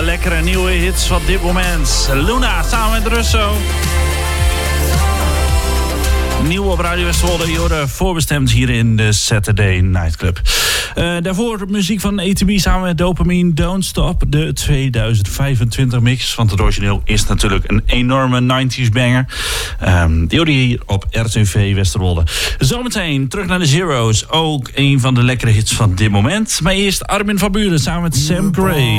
lekkere nieuwe hits van dit moment. Luna samen met Russo. Nieuw op Radio Westerwolde, Jorden voorbestemd hier in de Saturday Night Club. Daarvoor muziek van ATB samen met Dopamine, Don't Stop. De 2025 mix, want het origineel is natuurlijk een enorme 90s banger. Die hoorde je hier op RTV Westerwolde. Zometeen terug naar de Zero's. Ook een van de lekkere hits van dit moment. Maar eerst Armin van Buuren samen met Sam Gray.